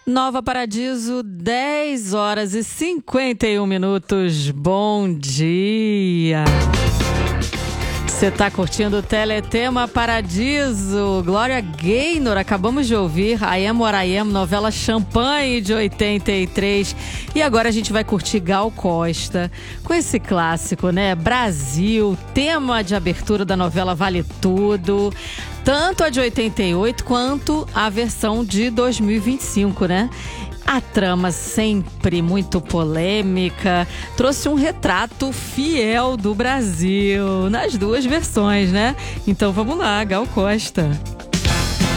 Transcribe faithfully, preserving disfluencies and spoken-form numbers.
Nova Paradiso, dez horas e cinquenta e um minutos. Bom dia! Você tá curtindo o Teletema Paradiso? Glória Gaynor, acabamos de ouvir I Am What I Am, novela Champanhe de oitenta e três. E agora a gente vai curtir Gal Costa com esse clássico, né? Brasil, tema de abertura da novela Vale Tudo. Tanto a de oitenta e oito quanto a versão de dois mil e vinte e cinco, né? A trama sempre muito polêmica, trouxe um retrato fiel do Brasil, nas duas versões, né? Então vamos lá, Gal Costa.